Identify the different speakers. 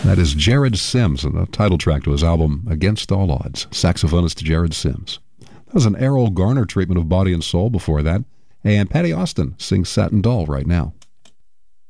Speaker 1: That is Jared Sims, and the title track to his album, Against All Odds. Saxophonist Jared Sims. That was an Errol Garner treatment of Body and Soul before that. And Patty Austin sings Satin Doll right now.